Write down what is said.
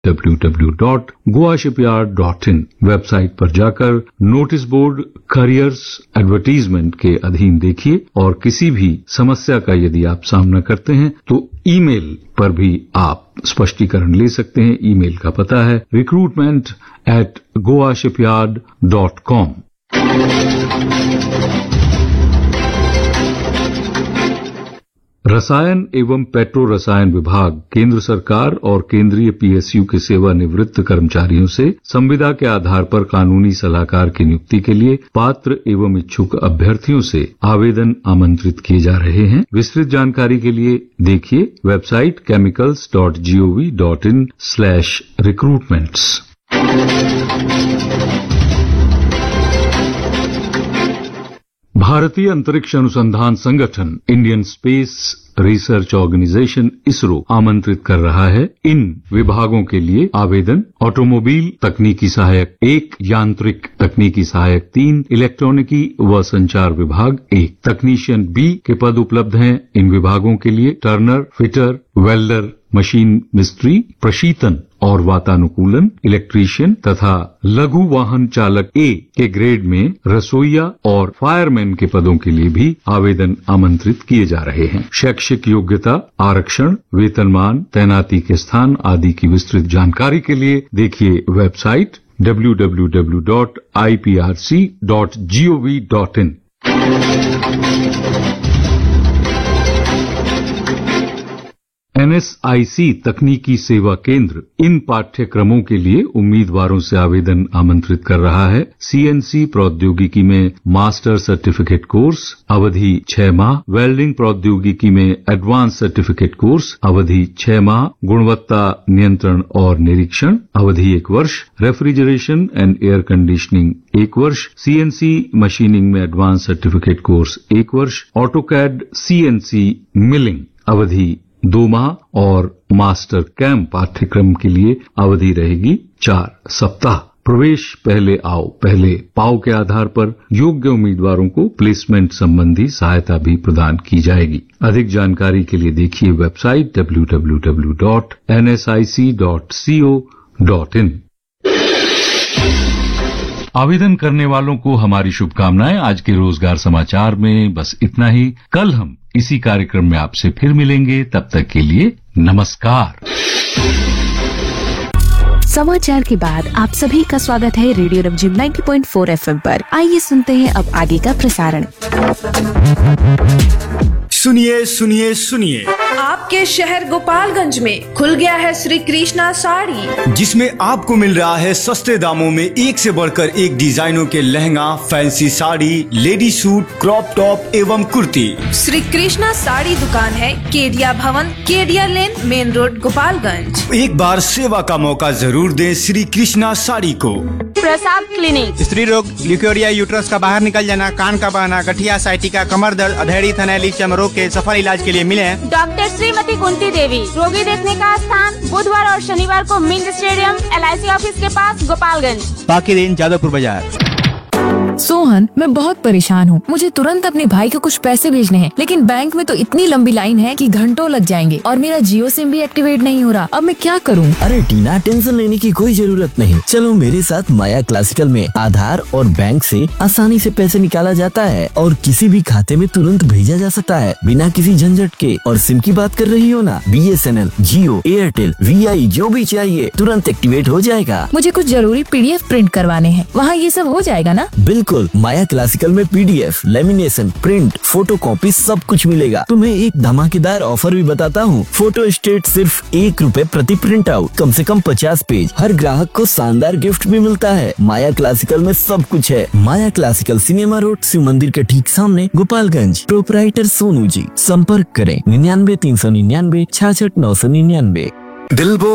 www.goashipyard.in website पर जाकर notice board careers advertisement के अधीन देखिए और किसी भी समस्या का यदि आप सामना करते हैं तो ईमेल पर भी आप स्पष्टीकरण ले सकते हैं। ईमेल का पता है recruitment@goashipyard.com। रसायन एवं पेट्रो रसायन विभाग केंद्र सरकार और केंद्रीय पीएसयू के सेवानिवृत्त कर्मचारियों से संविदा के आधार पर कानूनी सलाहकार की नियुक्ति के लिए पात्र एवं इच्छुक अभ्यर्थियों से आवेदन आमंत्रित किए जा रहे हैं। विस्तृत जानकारी के लिए देखिए वेबसाइट chemicals.gov.in/recruitments। भारतीय अंतरिक्ष अनुसंधान संगठन Indian space research organisation ISRO आमंत्रित कर रहा है इन विभागों के लिए आवेदन। ऑटोमोबाइल तकनीकी सहायक 1, यांत्रिक तकनीकी सहायक 3, इलेक्ट्रॉनिकी व संचार विभाग 1। तकनीशियन बी के पद उपलब्ध हैं। इन विभागों के लिए टर्नर, फिटर, वेल्डर, मशीन मिस्त्री, प्रशीतन और वातानुकूलन, इलेक्ट्रीशियन तथा लघु वाहन चालक ए के ग्रेड में रसोइया और फायरमैन के पदों के लिए भी आवेदन आमंत्रित किए जा रहे हैं। शैक्षिक योग्यता, आरक्षण, वेतनमान, तैनाती के स्थान आदि की विस्तृत जानकारी के लिए देखिए वेबसाइट www.iprc.gov.in। NSIC तकनीकी सेवा केंद्र इन पाठ्यक्रमों के लिए उम्मीदवारों से आवेदन आमंत्रित कर रहा है। CNC प्रौद्योगिकी में मास्टर सर्टिफिकेट कोर्स, अवधि 6 माह। वेल्डिंग प्रौद्योगिकी में एडवांस सर्टिफिकेट कोर्स, अवधि 6 माह। गुणवत्ता नियंत्रण और निरीक्षण, अवधि 1 वर्ष। रेफ्रिजरेशन एंड एयर कंडीशनिंग 1 वर्ष। CNC मशीनिंग में एडवांस सर्टिफिकेट कोर्स 1 वर्ष। ऑटोकैड CNC मिलिंग, अवधि 2 माह और मास्टर कैंप पाठ्यक्रम के लिए अवधि रहेगी 4 सप्ताह। प्रवेश पहले आओ पहले पाओ के आधार पर योग्य उम्मीदवारों को प्लेसमेंट संबंधी सहायता भी प्रदान की जाएगी। अधिक जानकारी के लिए देखिए वेबसाइट www.nsic.co.in। आवेदन करने वालों को हमारी शुभकामनाएं। आज के रोजगार समाचार में बस इतना ही। कल हम इसी कार्यक्रम में आपसे फिर मिलेंगे। तब तक के लिए नमस्कार। समाचार के बाद आप सभी का स्वागत है रेडियो रमझिम 90.4 FM पर। आइए सुनते हैं अब आगे का प्रसारण। सुनिए सुनिए सुनिए, आपके शहर गोपालगंज में खुल गया है श्री कृष्णा साड़ी, जिसमें आपको मिल रहा है सस्ते दामों में एक से बढ़कर एक डिजाइनों के lehenga, fancy sari, lady suit, crop top एवं कुर्ती। श्री कृष्णा साड़ी दुकान है केडिया भवन, केडिया लेन, मेन रोड, गोपालगंज। एक बार सेवा का मौका जरूर दें श्री कृष्णा साड़ी को। प्रसाद क्लिनिक, स्त्री रोग, ल्यूकेरिया, यूट्रस का बाहर निकल जाना, कान का बहना, गठिया, साइटिका, कमर दर्द, अधेड़ी, थनैली, चर्म रोग के सफल इलाज के लिए मिले हैं डॉक्टर श्रीमती कुंती देवी। रोगी देखने का स्थान बुधवार और शनिवार को मिंज स्टेडियम, LIC ऑफिस के पास, गोपालगंज। बाकी दिन जादवपुर बाजार। सोहन, मैं बहुत परेशान हूँ। मुझे तुरंत अपने भाई को कुछ पैसे भेजने हैं, लेकिन बैंक में तो इतनी लंबी लाइन है कि घंटों लग जाएंगे और मेरा जियो सिम भी एक्टिवेट नहीं हो रहा। अब मैं क्या करूँ? अरे टीना, टेंशन लेने की कोई जरूरत नहीं। चलो मेरे साथ माया क्लासिकल में आधार और बैंक से आसानी से पैसे निकाला जाता है और किसी भी खाते में तुरंत भेजा जा सकता है बिना किसी झंझट के। और सिम की बात कर रही हो ना, BSNL, जियो, एयरटेल, VI जो भी चाहिए तुरंत एक्टिवेट हो जाएगा। मुझे कुछ जरूरी PDF प्रिंट करवाने हैं, वहाँ ये सब हो जाएगा ना? बिल्कुल, माया क्लासिकल में PDF, lamination, print, photo copy सब कुछ मिलेगा। तुम्हें एक धमाकेदार ऑफर भी बताता हूँ। फोटो स्टेट सिर्फ ₹1 प्रति प्रिंट आउट, कम से कम 50 पेज। हर ग्राहक को शानदार गिफ्ट भी मिलता है। माया क्लासिकल में सब कुछ है। माया क्लासिकल, सिनेमा रोड, शिव मंदिर के ठीक सामने, गोपालगंज। प्रोपराइटर सोनू जी। संपर्क करें 99 399 66 999।